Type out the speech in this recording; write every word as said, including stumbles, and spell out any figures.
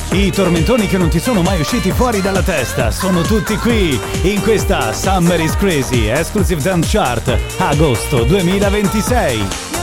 I tormentoni che non ti sono mai usciti fuori dalla testa sono tutti qui, in questa Summer is Crazy Exclusive Dance Chart, agosto duemilaventisei.